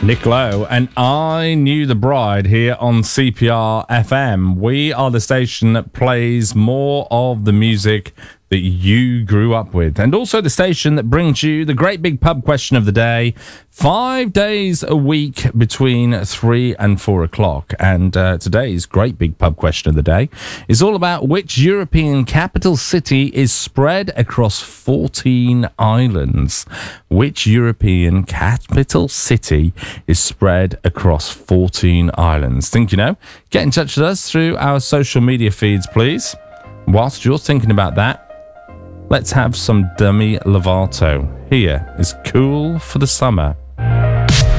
Nick Lowe and I Knew the Bride here on CPR FM. We are the station that plays more of the music that you grew up with, and also the station that brings you the great big pub question of the day 5 days a week between 3 and 4 o'clock. And today's great big pub question of the day is all about which European capital city is spread across 14 islands. Which European capital city is spread across 14 islands? Think you know? Get in touch with us through our social media feeds, please. Whilst you're thinking about that, let's have some Demi Lovato. Here is Cool for the Summer